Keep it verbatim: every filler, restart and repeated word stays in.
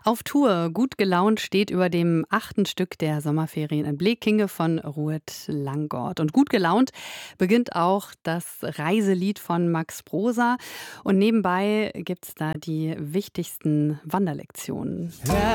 Auf Tour, gut gelaunt steht über dem achten Stück der Sommerferien in Blekinge von Rued Langgort. Und gut gelaunt beginnt auch das Reiselied von Max Prosa. Und nebenbei gibt es da die wichtigsten Wanderlektionen. Ja.